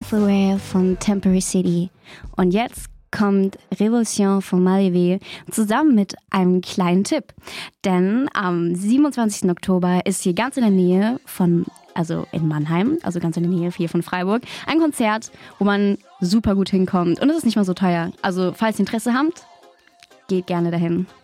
Away von Temporary City. Und jetzt kommt Revolution von Malivé zusammen mit einem kleinen Tipp. Denn am 27. Oktober ist hier ganz in der Nähe also in Mannheim, also ganz in der Nähe hier von Freiburg, ein Konzert, wo man super gut hinkommt. Und es ist nicht mal so teuer. Also falls ihr Interesse habt, geht gerne dahin.